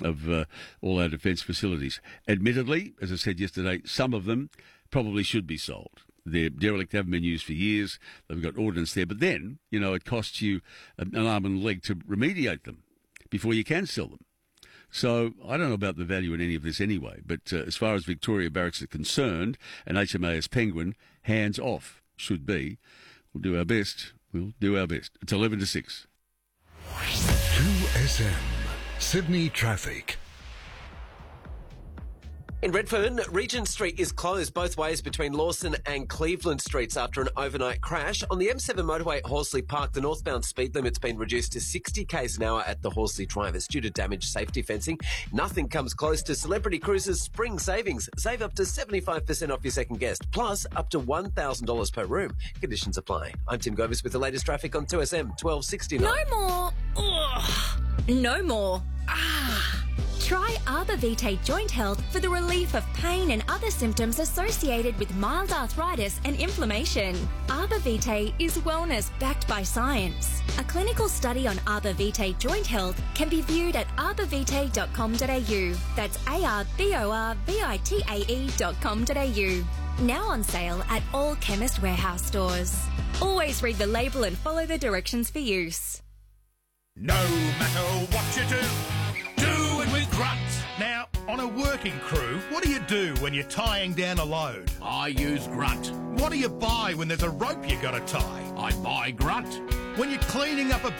of all our defence facilities. Admittedly, as I said yesterday, some of them probably should be sold. They're derelict, haven't been used for years. They've got ordnance there. But then, it costs you an arm and a leg to remediate them before you can sell them. So I don't know about the value in any of this anyway. But as far as Victoria Barracks are concerned, and HMAS Penguin, hands off should be. We'll do our best. It's 11 to 6. 2SM Sydney Traffic. In Redfern, Regent Street is closed both ways between Lawson and Cleveland Streets after an overnight crash. On the M7 motorway at Horsley Park, the northbound speed limit's been reduced to 60 k's an hour at the Horsley Drive. It's due to damaged safety fencing. Nothing comes close to Celebrity Cruises' spring savings. Save up to 75% off your second guest, plus up to $1,000 per room. Conditions apply. I'm Tim Govis with the latest traffic on 2SM 1269. No more. Ugh. No more. Try Arbor Vitae Joint Health for the relief of pain and other symptoms associated with mild arthritis and inflammation. Arbor Vitae is wellness backed by science. A clinical study on Arbor Vitae Joint Health can be viewed at arborvitae.com.au. That's arborvitae.com.au. Now on sale at all Chemist Warehouse stores. Always read the label and follow the directions for use. No matter what you do, do it with Grunt. Now, on a working crew, what do when you're tying down a load? I use Grunt. What do you buy when there's a rope you got to tie? I buy Grunt. When you're cleaning up a